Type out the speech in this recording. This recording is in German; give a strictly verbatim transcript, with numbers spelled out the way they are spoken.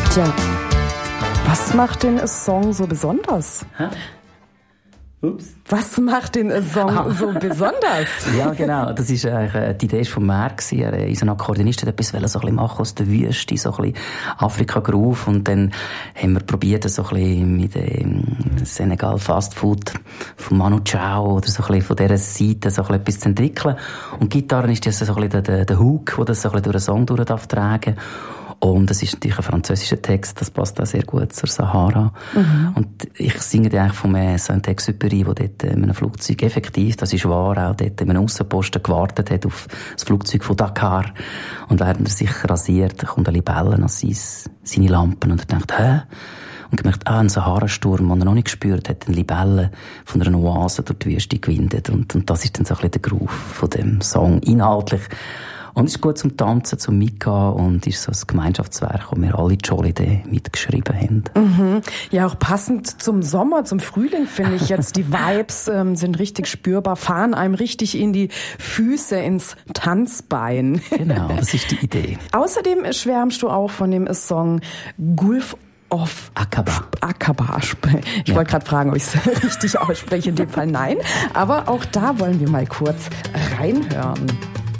Tja, was macht den Song so besonders? Hä? Ups. Was macht den Song ah. so besonders? Ja, genau. Das ist eigentlich die Idee von Merck. Er ist ein Akkordeonist, hat etwas so ein bisschen machen aus der Wüste, so ein bisschen Afrika-Groove. Und dann haben wir probiert, so ein bisschen mit dem Senegal Fast Food von Manu Chao oder so ein bisschen von dieser Seite so ein bisschen etwas zu entwickeln. Und Gitarre ist das so ein bisschen der, der Hook, der das so ein bisschen durch den Song durch darf tragen. Und es ist natürlich ein französischer Text, das passt auch sehr gut zur Sahara. Mhm. Und ich singe eigentlich von Saint-Exupéry, der dort in einem Flugzeug effektiv, das ist wahr, auch dort in einem Aussenposten gewartet hat auf das Flugzeug von Dakar. Und während er sich rasiert, kommt eine Libelle an seine Lampen und er denkt, hä? Und gemerkt, ah, ein Sahara-Sturm, den er noch nicht gespürt hat, eine Libelle von einer Oase durch die Wüste gewindet. Und, und das ist dann so ein bisschen der Groove von dem Song, inhaltlich. Und es ist gut zum Tanzen, zum Mitgehen und ist so ein Gemeinschaftswerk, das wir alle Jolide mitgeschrieben haben. Mhm. Ja, auch passend zum Sommer, zum Frühling finde ich jetzt. Die Vibes ähm, sind richtig spürbar, fahren einem richtig in die Füße, ins Tanzbein. Genau, das ist die Idee. Außerdem schwärmst du auch von dem Song Gulf of Aqaba. Aqaba. Ich ja. wollte gerade fragen, ob ich es richtig ausspreche. In dem Fall nein. Aber auch da wollen wir mal kurz reinhören.